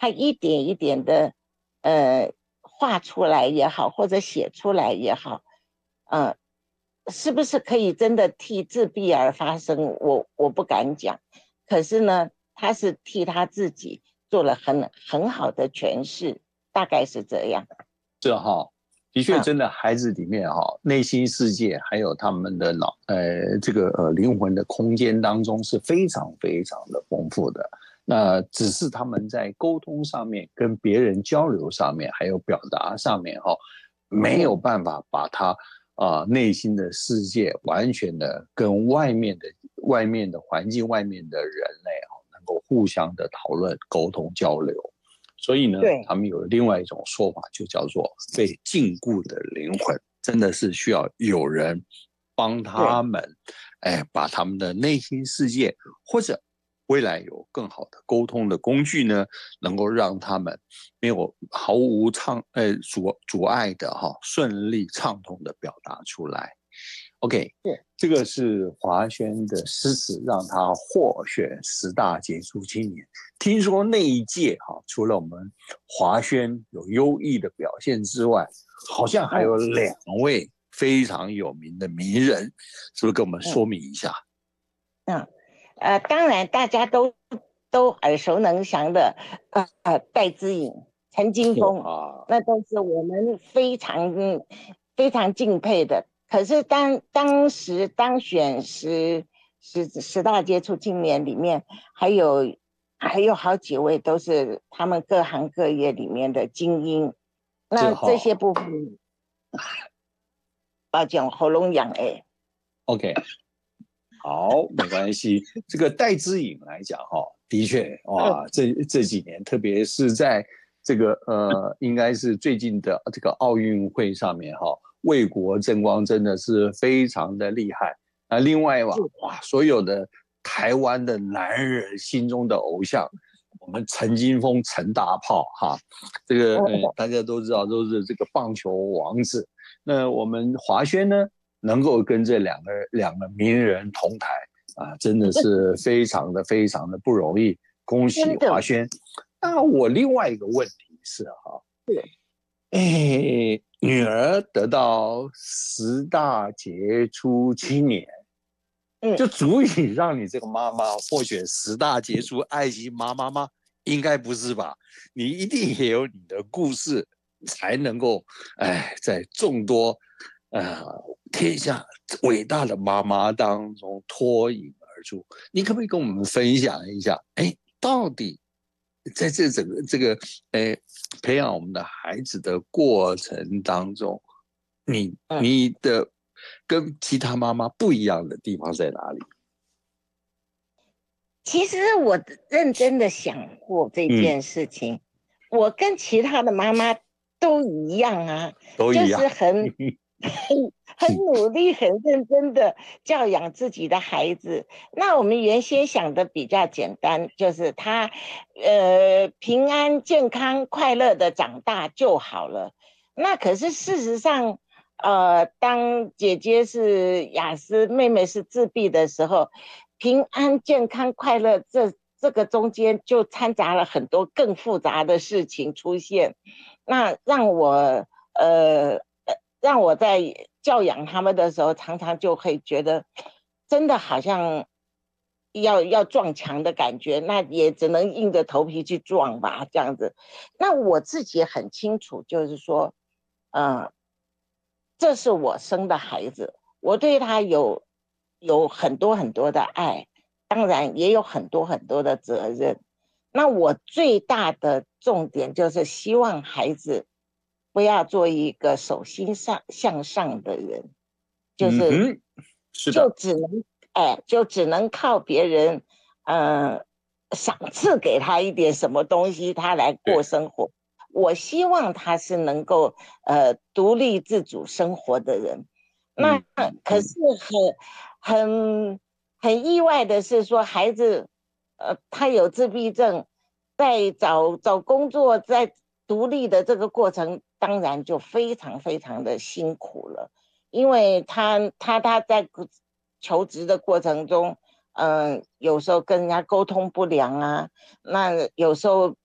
他一点一点的画出来也好，或者写出来也好，呃，是不是可以真的替自闭儿发声？我不敢讲，可是呢，他是替他自己做了很好的诠释，大概是这样。 这哈，的确， 嗯， 真的孩子里面哈，内心世界还有他们的这个灵魂的空间当中是非常非常的丰富的。那只是他们在沟通上面、跟别人交流上面，还有表达上面哈，没有办法把他内心的世界完全的跟外面的环境、外面的人类能够互相的讨论、沟通、交流。所以呢， 对他们有另外一种说法，就叫做被禁锢的灵魂，真的是需要有人帮他对， 们，把他们的内心世界或者未来有更好的沟通的工具呢，能够让他们没有毫无阻碍的顺利畅通的表达出来。OK， 是， 这个是华轩的诗词，让他获选10大杰出青年。听说那一届除了我们华轩有优异的表现之外，好像还有2位非常有名的名人，是不是跟我们说明一下？ 嗯，当然大家都耳熟能详的，戴资颖、陈金峰， 哇， 那都是我们非常敬佩的。可是当时当选十大杰出青年里面，还有好几位都是他们各行各业里面的精英。那这些部分，抱歉，我喉咙痒哎。 OK，好，没关系。这个戴资颖来讲，的确，哇，这几年，特别是在这个应该是最近的这个奥运会上面，为国争光，真的是非常的厉害。那另外哇，所有的台湾的男人心中的偶像，我们陈金峰陈大炮这个大家都知道，都是这个棒球王子。那我们华轩呢？能够跟这两个名人同台真的是非常的非常的不容易，恭喜真的华轩。那我另外一个问题是女儿得到10大杰出青年， 嗯。 就足以让你这个妈妈获选10大杰出爱心妈妈吗？应该不是吧？你一定也有你的故事，才能够在众多呃天下伟大的妈妈当中脱颖而出。你可不可以跟我们分享一下？到底在这整个这个培养我们的孩子的过程当中，你的跟其他妈妈不一样的地方在哪里？ 其实我认真的想过这件事情，我跟其他的妈妈都一样啊，就都一样。 是很努力、很认真的教养自己的孩子。那我们原先想的比较简单，就是他平安、健康、快乐的长大就好了。那可是事实上，当姐姐是雅思，妹妹是自闭的时候，平安、健康、快乐这个中间就掺杂了很多更复杂的事情出现，那让我在教养他们的时候，常常就会觉得，真的好像要撞墙的感觉，那也只能硬着头皮去撞吧，这样子。那我自己很清楚，就是说，呃，这是我生的孩子，我对他有很多很多的爱，当然也有很多很多的责任。那我最大的重点就是希望孩子不要做一个手心向上的人，就是嗯哼，是的。 就只能就只能靠别人呃赏赐给他一点什么东西，他来过对。 生活。我希望他是能够独立自主生活的人。那嗯嗯嗯。 可是很很意外的是说，孩子他有自闭症，在找工作，在独立的这个过程，当然就非常非常的辛苦了，因为他在求职的过程中，有时候跟人家沟通不良啊，那有时候